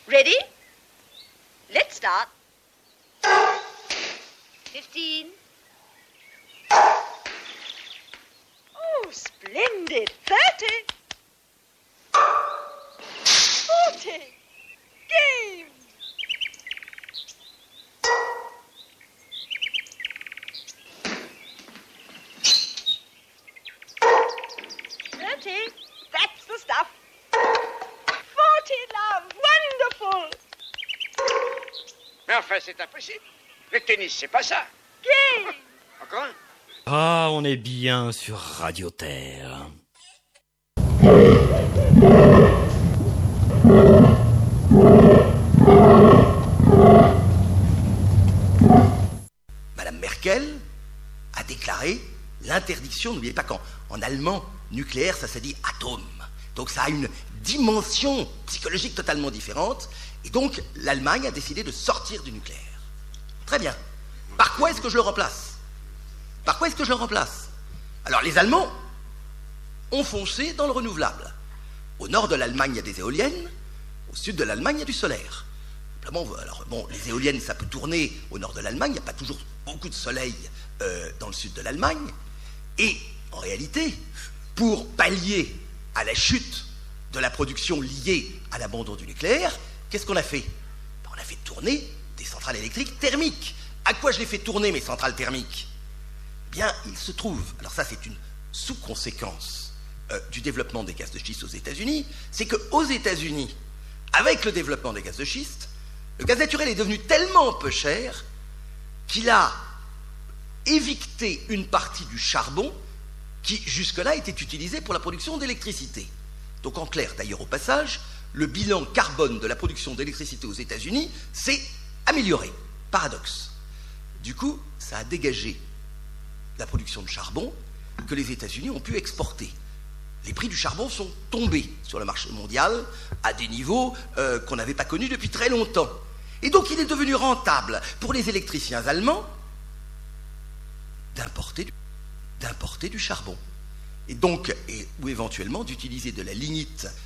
Ready? Let's start. 15. Oh, splendid. 30. 40. Game. 30. That's the stuff. 40, love. Wonderful. Mais enfin, c'est impossible. Le tennis, c'est pas ça. Game. Encore un? Ah, on est bien sur Radio Terre. Madame Merkel a déclaré l'interdiction, n'oubliez pas qu'en allemand, nucléaire, ça se dit atome. Donc ça a une dimension psychologique totalement différente. Et donc, l'Allemagne a décidé de sortir du nucléaire. Très bien. Par quoi est-ce que je le remplace? Par quoi est-ce que je le remplace? Alors, les Allemands ont foncé dans le renouvelable. Au nord de l'Allemagne, il y a des éoliennes. Au sud de l'Allemagne, il y a du solaire. Simplement, alors, bon, les éoliennes, ça peut tourner au nord de l'Allemagne. Il n'y a pas toujours beaucoup de soleil dans le sud de l'Allemagne. Et, en réalité, pour pallier à la chute de la production liée à l'abandon du nucléaire, qu'est-ce qu'on a fait? On a fait tourner des centrales électriques thermiques. À quoi je les fais tourner, mes centrales thermiques? Eh bien, il se trouve, alors ça c'est une sous-conséquence du développement des gaz de schiste aux États-Unis, c'est qu'aux États-Unis, avec le développement des gaz de schiste, le gaz naturel est devenu tellement peu cher qu'il a évicté une partie du charbon qui, jusque-là, était utilisé pour la production d'électricité. Donc, en clair, d'ailleurs, au passage, le bilan carbone de la production d'électricité aux États-Unis s'est amélioré. Paradoxe. Du coup, ça a dégagé la production de charbon que les États-Unis ont pu exporter. Les prix du charbon sont tombés sur le marché mondial à des niveaux qu'on n'avait pas connus depuis très longtemps. Et donc, il est devenu rentable pour les électriciens allemands d'importer du charbon. Et donc, ou éventuellement d'utiliser de la lignite